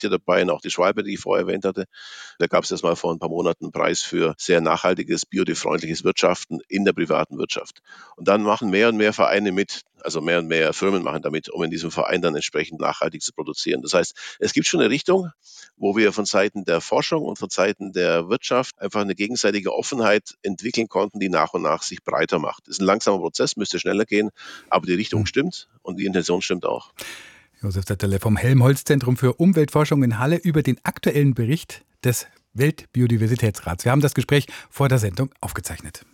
hier dabei, und auch die Schwalbe, die ich vorher erwähnt hatte. Da gab es erst mal vor ein paar Monaten einen Preis für sehr nachhaltiges, biodefreundliches Wirtschaften in der privaten Wirtschaft. Und dann machen mehr und mehr Vereine mit, also mehr und mehr Firmen machen damit, um in diesem Verein dann entsprechend nachhaltig zu produzieren. Das heißt, es gibt schon eine Richtung, wo wir von Seiten der Forschung und von Seiten der Wirtschaft einfach eine gegenseitige Offenheit entwickeln konnten, die nach und nach sich breiter macht. Das ist ein langsamer Prozess, müsste schneller gehen, aber die Richtung stimmt und die Intention stimmt auch. Josef Setterle vom Helmholtz-Zentrum für Umweltforschung in Halle über den aktuellen Bericht des Weltbiodiversitätsrats. Wir haben das Gespräch vor der Sendung aufgezeichnet.